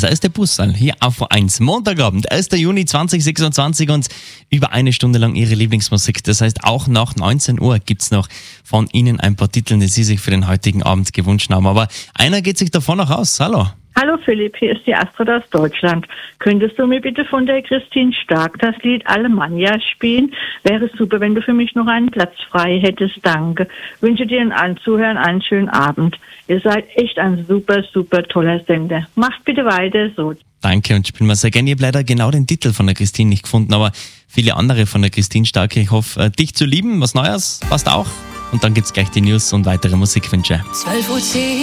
erste Bussal hier auf A1. Montagabend, 1. Juni 2026 und über eine Stunde lang Ihre Lieblingsmusik. Das heißt, auch nach 19 Uhr gibt's noch von Ihnen ein paar Titel, die Sie sich für den heutigen Abend gewünscht haben. Aber einer geht sich davon noch aus. Hallo. Hallo Philipp, hier ist die Astrid aus Deutschland. Könntest du mir bitte von der Christine Stark das Lied Alemannia spielen? Wäre super, wenn du für mich noch einen Platz frei hättest. Danke. Wünsche dir allen Zuhörern einen schönen Abend. Ihr seid echt ein super, super toller Sender. Macht bitte weiter so. Danke und spielen wir sehr gerne. Ich habe leider genau den Titel von der Christine nicht gefunden, aber viele andere von der Christine Stark. Ich hoffe, dich zu lieben, was Neues passt auch. Und dann gibt's gleich die News und weitere Musikwünsche. 12:10 Uhr.